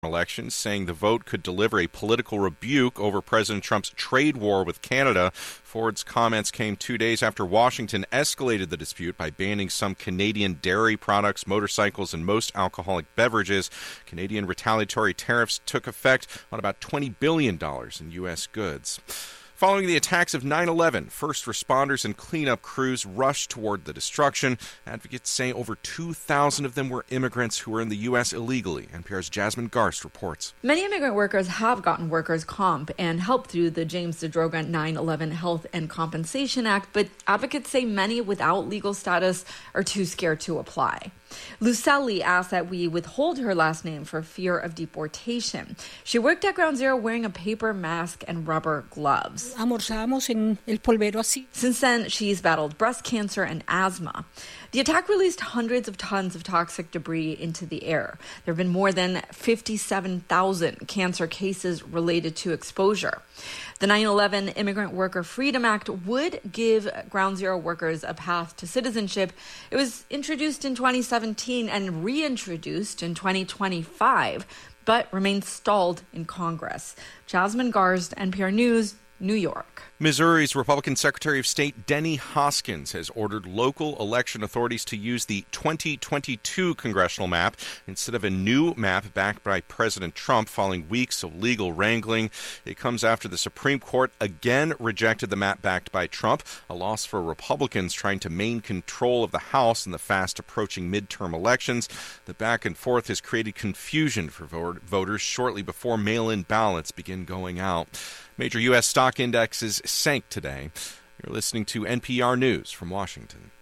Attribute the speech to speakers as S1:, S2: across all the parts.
S1: elections, saying the vote could deliver a political rebuke over President Trump's trade war with Canada. Ford's comments came 2 days after Washington escalated the dispute by banning some Canadian dairy products, motorcycles, and most alcoholic beverages. Canadian retaliatory tariffs took effect on about $20 billion in U.S. goods. Following the attacks of 9/11, first responders and cleanup crews rushed toward the destruction. Advocates say over 2,000 of them were immigrants who were in the U.S. illegally. NPR's Jasmine Garst reports.
S2: Many immigrant workers have gotten workers' comp and help through the James DeDroga 9/11 Health and Compensation Act, but advocates say many without legal status are too scared to apply. Lucelli asked that we withhold her last name for fear of deportation. She worked at Ground Zero wearing a paper mask and rubber gloves. Since then, she's battled breast cancer and asthma. The attack released hundreds of tons of toxic debris into the air. There have been more than 57,000 cancer cases related to exposure. The 9/11 Immigrant Worker Freedom Act would give Ground Zero workers a path to citizenship. It was introduced in 2017 and reintroduced in 2025, but remains stalled in Congress. Jasmine Garst, NPR News, New York.
S1: Missouri's Republican Secretary of State Denny Hoskins has ordered local election authorities to use the 2022 congressional map instead of a new map backed by President Trump following weeks of legal wrangling. It comes after the Supreme Court again rejected the map backed by Trump, a loss for Republicans trying to maintain control of the House in the fast-approaching midterm elections. The back and forth has created confusion for voters shortly before mail-in ballots begin going out. Major U.S. stock indexes sank today. You're listening to NPR News from Washington.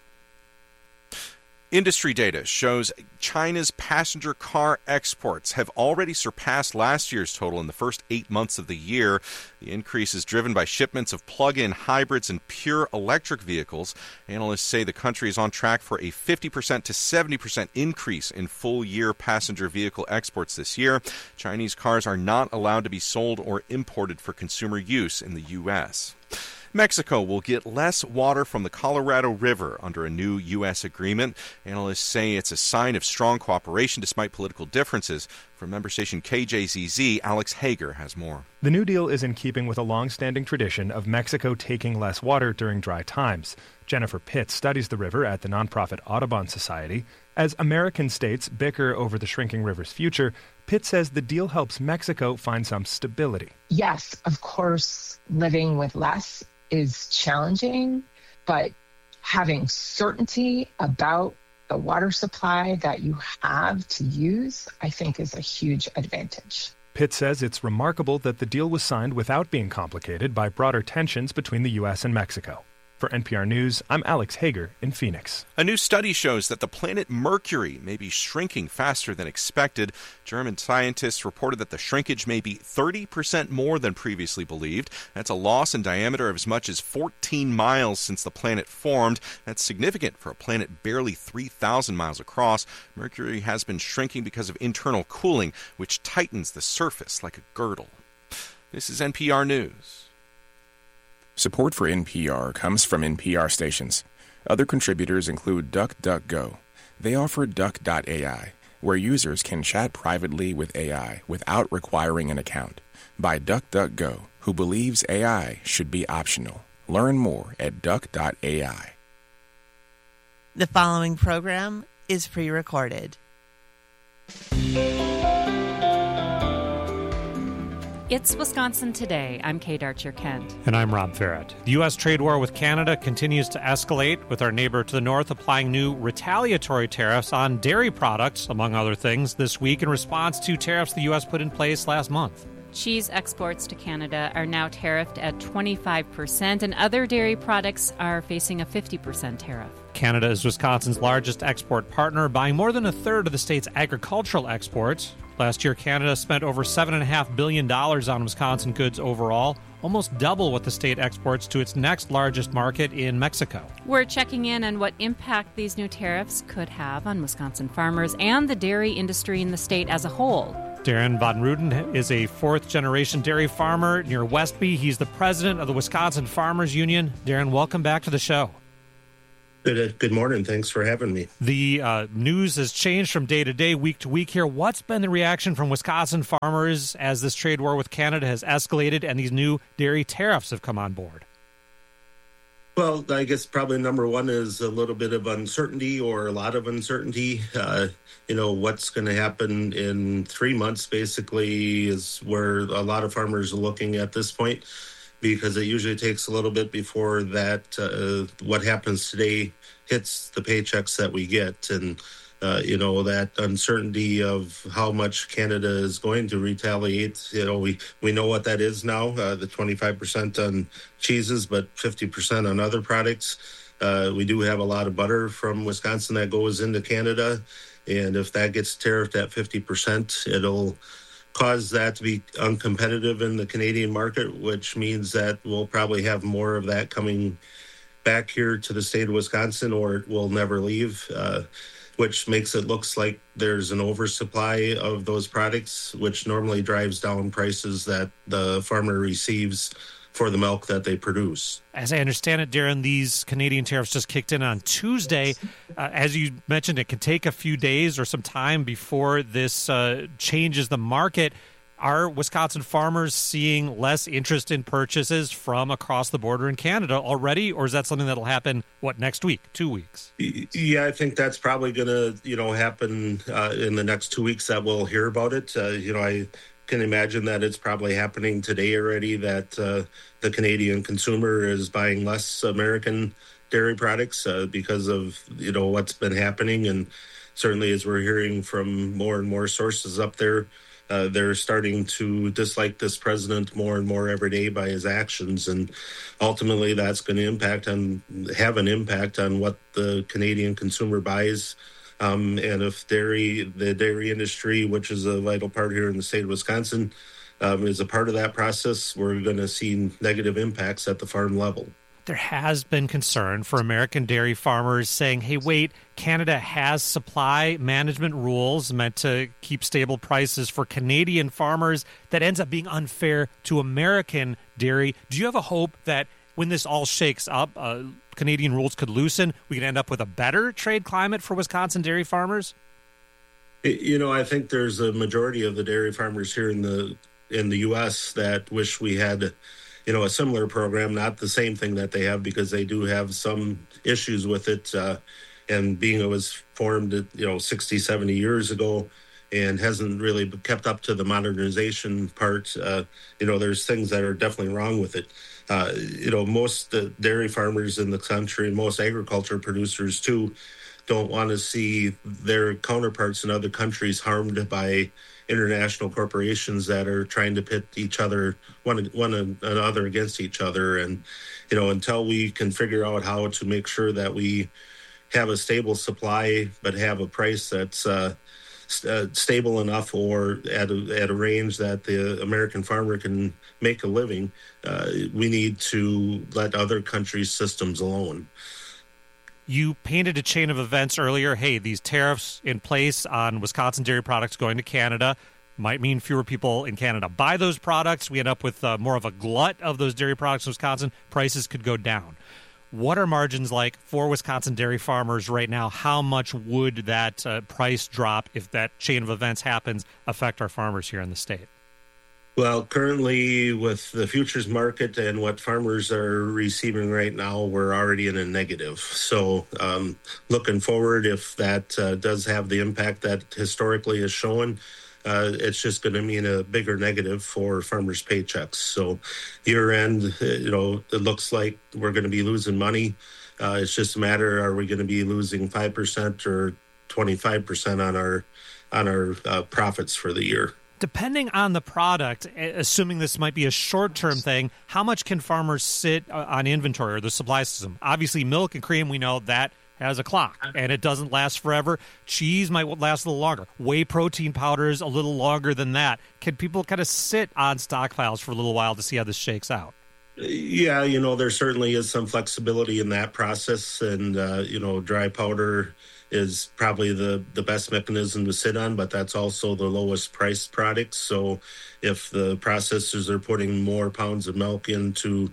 S1: Industry data shows China's passenger car exports have already surpassed last year's total in the first 8 months of the year. The increase is driven by shipments of plug-in hybrids and pure electric vehicles. Analysts say the country is on track for a 50% to 70% increase in full-year passenger vehicle exports this year. Chinese cars are not allowed to be sold or imported for consumer use in the U.S. Mexico will get less water from the Colorado River under a new U.S. agreement. Analysts say it's a sign of strong cooperation despite political differences. From member station KJZZ, Alex Hager has more.
S3: The new deal is in keeping with a long-standing tradition of Mexico taking less water during dry times. Jennifer Pitt studies the river at the nonprofit Audubon Society. As American states bicker over the shrinking river's future, Pitt says the deal helps Mexico find some stability.
S4: Yes, of course, living with less is challenging, but having certainty about the water supply that you have to use, I think, is a huge advantage.
S3: Pitt says it's remarkable that the deal was signed without being complicated by broader tensions between the U.S. and Mexico. For NPR News, I'm Alex Hager in Phoenix.
S1: A new study shows that the planet Mercury may be shrinking faster than expected. German scientists reported that the shrinkage may be 30% more than previously believed. That's a loss in diameter of as much as 14 miles since the planet formed. That's significant for a planet barely 3,000 miles across. Mercury has been shrinking because of internal cooling, which tightens the surface like a girdle. This is NPR News.
S5: Support for NPR comes from NPR stations. Other contributors include DuckDuckGo. They offer Duck.ai, where users can chat privately with AI without requiring an account. By DuckDuckGo, who believes AI should be optional. Learn more at Duck.ai.
S6: The following program is pre-recorded.
S7: It's Wisconsin Today. I'm Kate Archer-Kent.
S8: And I'm Rob Farrett. The U.S. trade war with Canada continues to escalate, with our neighbor to the north applying new retaliatory tariffs on dairy products, among other things, this week in response to tariffs the U.S. put in place last month.
S7: Cheese exports to Canada are now tariffed at 25%, and other dairy products are facing a 50% tariff.
S8: Canada is Wisconsin's largest export partner, buying more than a third of the state's agricultural exports. Last year, Canada spent over $7.5 billion on Wisconsin goods overall, almost double what the state exports to its next largest market in Mexico.
S7: We're checking in on what impact these new tariffs could have on Wisconsin farmers and the dairy industry in the state as a whole.
S8: Darren Von Ruden is a fourth-generation dairy farmer near Westby. He's the president of the Wisconsin Farmers Union. Darren, welcome back to the show.
S9: Good morning. Thanks for having me.
S8: The news has changed from day to day, week to week here. What's been the reaction from Wisconsin farmers as this trade war with Canada has escalated and these new dairy tariffs have come on board?
S9: Well, I guess probably number one is a little bit of uncertainty, or a lot of uncertainty. What's going to happen in 3 months basically is where a lot of farmers are looking at this point, because it usually takes a little bit before that what happens today hits the paychecks that we get. And, that uncertainty of how much Canada is going to retaliate, we know what that is now, the 25% on cheeses, but 50% on other products. We do have a lot of butter from Wisconsin that goes into Canada. And if that gets tariffed at 50%, it'll cause that to be uncompetitive in the Canadian market, which means that we'll probably have more of that coming back here to the state of Wisconsin, or it will never leave, which makes it looks like there's an oversupply of those products, which normally drives down prices that the farmer receives for the milk that they produce.
S8: As I understand it, Darren, these Canadian tariffs just kicked in on Tuesday. As you mentioned, it can take a few days or some time before this changes the market. Are Wisconsin farmers seeing less interest in purchases from across the border in Canada already, or is that something that'll happen, next week, 2 weeks?
S9: Yeah, I think that's probably going to, happen in the next 2 weeks that we'll hear about it. I can imagine that it's probably happening today already, that the Canadian consumer is buying less American dairy products because of, what's been happening. And certainly as we're hearing from more and more sources up there, they're starting to dislike this president more and more every day by his actions. And ultimately that's going to have an impact on what the Canadian consumer buys. And if the dairy industry, which is a vital part here in the state of Wisconsin, is a part of that process, we're going to see negative impacts at the farm level.
S8: There has been concern for American dairy farmers saying, hey, wait, Canada has supply management rules meant to keep stable prices for Canadian farmers that ends up being unfair to American dairy. Do you have a hope that when this all shakes up, Canadian rules could loosen, we could end up with a better trade climate for Wisconsin dairy farmers?
S9: I think there's a majority of the dairy farmers here in the U.S. that wish we had a similar program, not the same thing that they have, because they do have some issues with it. And being it was formed, 60, 70 years ago and hasn't really kept up to the modernization part, there's things that are definitely wrong with it. Most dairy farmers in the country, and most agriculture producers too, don't want to see their counterparts in other countries harmed by international corporations that are trying to pit each other, one another against each other. And, until we can figure out how to make sure that we have a stable supply, but have a price that's stable enough, or at a range that the American farmer can make a living, we need to let other countries' systems alone.
S8: You painted a chain of events earlier. Hey, these tariffs in place on Wisconsin dairy products going to Canada might mean fewer people in Canada buy those products. We end up with more of a glut of those dairy products in Wisconsin. Prices could go down. What are margins like for Wisconsin dairy farmers right now? How much would that price drop, if that chain of events happens, affect our farmers here in the state?
S9: Well, currently with the futures market and what farmers are receiving right now, we're already in a negative. So looking forward, if that does have the impact that historically is shown, it's just going to mean a bigger negative for farmers' paychecks. So year end, it looks like we're going to be losing money. It's just a matter, are we going to be losing 5% or 25% on our profits for the year?
S8: Depending on the product, assuming this might be a short-term thing, how much can farmers sit on inventory or the supply system? Obviously, milk and cream, we know that has a clock, and it doesn't last forever. Cheese might last a little longer. Whey protein powders a little longer than that. Can people kind of sit on stockpiles for a little while to see how this shakes out?
S9: Yeah, there certainly is some flexibility in that process, and, dry powder is probably the best mechanism to sit on, but that's also the lowest priced product. So if the processors are putting more pounds of milk into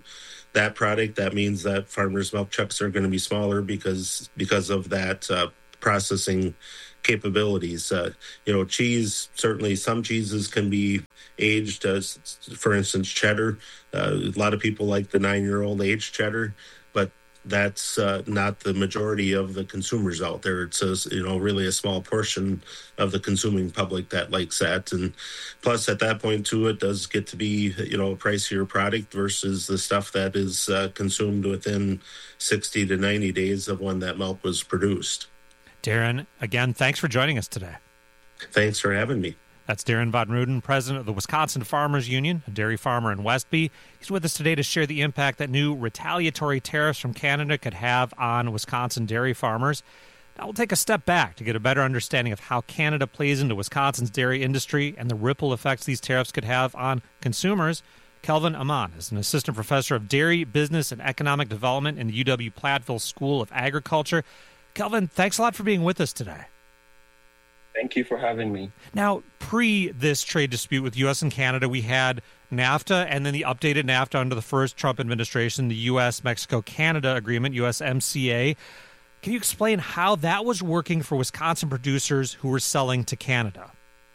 S9: that product, that means that farmers' milk chucks are going to be smaller because of that processing capabilities. Cheese, certainly some cheeses can be aged, for instance, cheddar. A lot of people like the 9-year-old aged cheddar, but that's not the majority of the consumers out there. It's really a small portion of the consuming public that likes that. And plus, at that point, too, it does get to be, a pricier product versus the stuff that is consumed within 60 to 90 days of when that milk was produced.
S8: Darren, again, thanks for joining us today.
S9: Thanks for having me.
S8: That's Darren Von Ruden, president of the Wisconsin Farmers Union, a dairy farmer in Westby. He's with us today to share the impact that new retaliatory tariffs from Canada could have on Wisconsin dairy farmers. Now we'll take a step back to get a better understanding of how Canada plays into Wisconsin's dairy industry and the ripple effects these tariffs could have on consumers. Kelvin Amon is an assistant professor of dairy, business, and economic development in the UW-Platteville School of Agriculture. Kelvin, thanks a lot for being with us today.
S10: Thank you for having me.
S8: Now, pre this trade dispute with U.S. and Canada, we had NAFTA and then the updated NAFTA under the first Trump administration, the U.S.-Mexico-Canada agreement, USMCA. Can you explain how that was working for Wisconsin producers who were selling to Canada?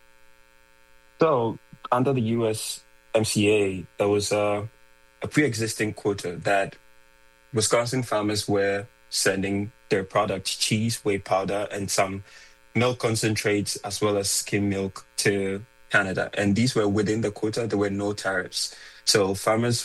S10: So, under the USMCA, there was a pre-existing quota that Wisconsin farmers were sending their products, cheese, whey powder, and some milk concentrates as well as skim milk to Canada. And these were within the quota. There were no tariffs. So farmers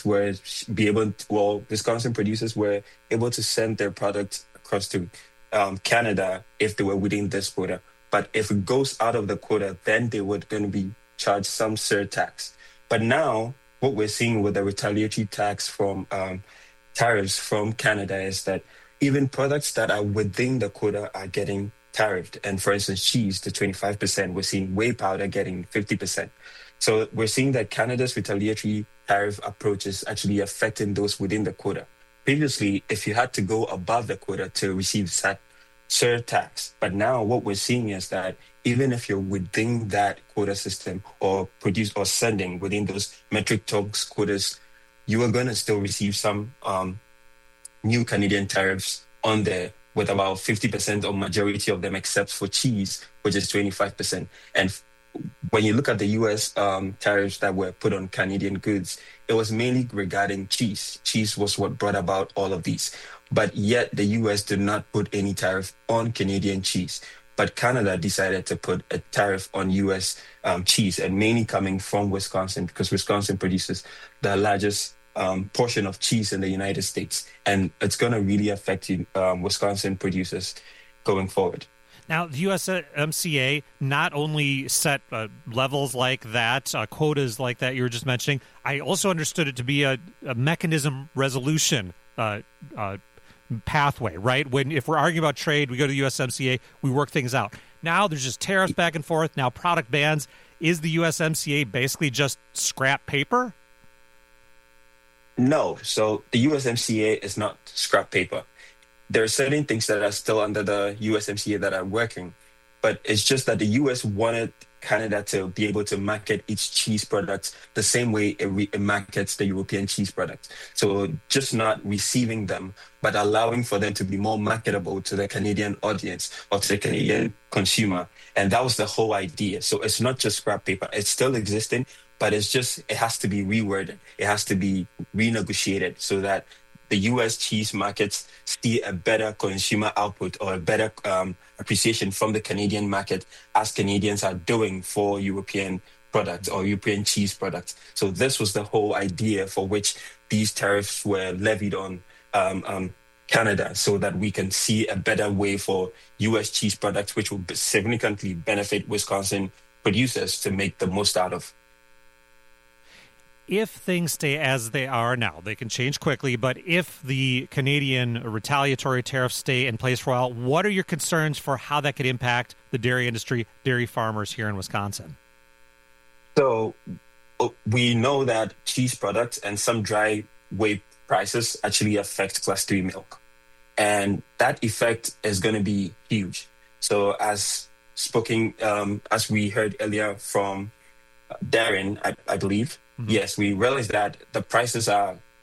S10: Wisconsin producers were able to send their product across to Canada if they were within this quota. But if it goes out of the quota, then they were going to be charged some surtax. But now what we're seeing with the retaliatory tax from tariffs from Canada is that even products that are within the quota are getting tariffed. And for instance, cheese to 25%, we're seeing whey powder getting 50%. So we're seeing that Canada's retaliatory tariff approach is actually affecting those within the quota. Previously, if you had to go above the quota to receive surtax, but now what we're seeing is that even if you're within that quota system or produce or sending within those metric tons quotas, you are going to still receive some new Canadian tariffs on there, with about 50% or majority of them, except for cheese, which is 25%. And when you look at the U.S. Tariffs that were put on Canadian goods, it was mainly regarding cheese. Cheese was what brought about all of these. But yet the U.S. did not put any tariff on Canadian cheese. But Canada decided to put a tariff on U.S. Cheese, and mainly coming from Wisconsin, because Wisconsin produces the largest portion of cheese in the United States, and it's going to really affect Wisconsin producers going forward.
S8: Now, the USMCA not only set levels like that, quotas like that you were just mentioning, I also understood it to be a mechanism resolution pathway, right? If we're arguing about trade, we go to the USMCA, we work things out. Now there's just tariffs back and forth, now product bans. Is the USMCA basically just scrap paper?
S10: No. So the USMCA is not scrap paper. There are certain things that are still under the USMCA that are working, but it's just that the US wanted Canada to be able to market its cheese products the same way it markets the European cheese products. So just not receiving them, but allowing for them to be more marketable to the Canadian audience or to the Canadian consumer. And that was the whole idea. So it's not just scrap paper. It's still existing, but it has to be reworded. It has to be renegotiated so that the U.S. cheese markets see a better consumer output or a better appreciation from the Canadian market, as Canadians are doing for European products or European cheese products. So this was the whole idea for which these tariffs were levied on Canada, so that we can see a better way for U.S. cheese products, which will significantly benefit Wisconsin producers to make the most out of.
S8: If things stay as they are now, they can change quickly, but if the Canadian retaliatory tariffs stay in place for a while, what are your concerns for how that could impact the dairy industry, dairy farmers here in Wisconsin?
S10: So we know that cheese products and some dry whey prices actually affect Class 3 milk. And that effect is going to be huge. So as we heard earlier from Darren, I believe, yes, we realize that the prices are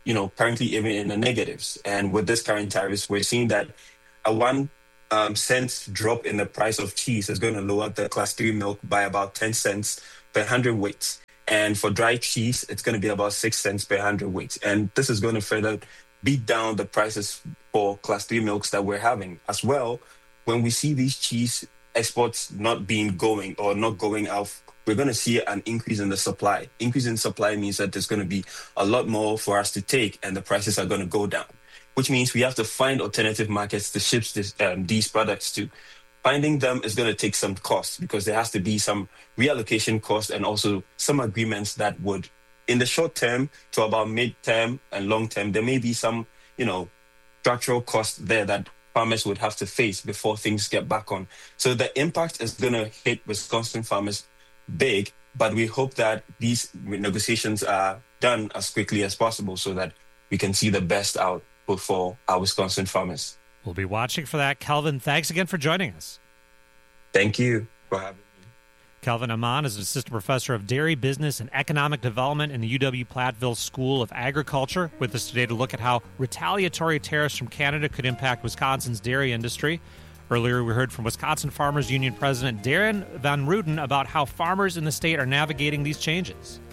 S10: currently even in the negatives. And with this current tariffs, we're seeing that a 1 cent drop in the price of cheese is going to lower the class 3 milk by about 10 cents per 100 weights. And for dry cheese, it's going to be about 6 cents per 100 weights. And this is going to further beat down the prices for class 3 milks that we're having. As well, when we see these cheese exports not going out, we're going to see an increase in the supply. Increase in supply means that there's going to be a lot more for us to take, and the prices are going to go down, which means we have to find alternative markets to ship these products to. Finding them is going to take some cost because there has to be some reallocation cost and also some agreements that would, in the short term to about mid-term and long-term, there may be some, structural costs there that farmers would have to face before things get back on. So the impact is going to hit Wisconsin farmers big, but we hope that these negotiations are done as quickly as possible so that we can see the best out for our Wisconsin farmers.
S8: We'll be watching for that. Kelvin, thanks again for joining us.
S10: Thank you for having me.
S8: Kelvin Amon is an assistant professor of dairy business and economic development in the UW-Platteville School of Agriculture, with us today to look at how retaliatory tariffs from Canada could impact Wisconsin's dairy industry. Earlier, we heard from Wisconsin Farmers Union President Darren Van Ruden about how farmers in the state are navigating these changes.